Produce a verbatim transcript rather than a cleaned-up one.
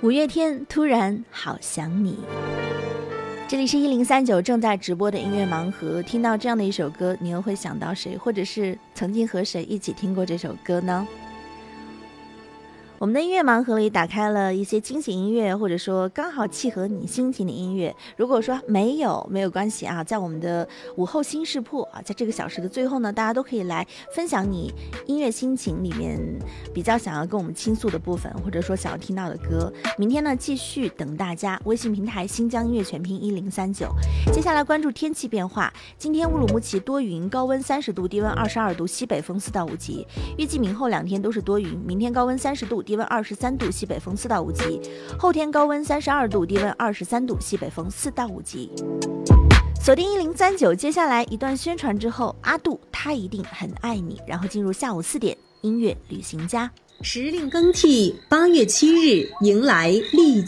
五月天突然好想你。这里是一零三九正在直播的音乐盲盒，听到这样的一首歌，你又会想到谁，或者是曾经和谁一起听过这首歌呢？我们的音乐盲盒里打开了一些惊喜音乐，或者说刚好契合你心情的音乐。如果说没有没有关系啊，在我们的午后新视铺啊，在这个小时的最后呢，大家都可以来分享你音乐心情里面比较想要跟我们倾诉的部分，或者说想要听到的歌。明天呢继续等大家，微信平台新疆音乐全拼一零三九。接下来关注天气变化，今天乌鲁木齐多云，高温三十度，低温二十二度，西北风四到五级。预计明后两天都是多云，明天高温三十度，低温二十三度，西北风四到五级。后天高温三十二度，低温二十三度，西北风四到五级。锁定一零三九，接下来一段宣传之后，阿杜他一定很爱你，然后进入下午四点音乐旅行家。 时令更替，八月七日迎来立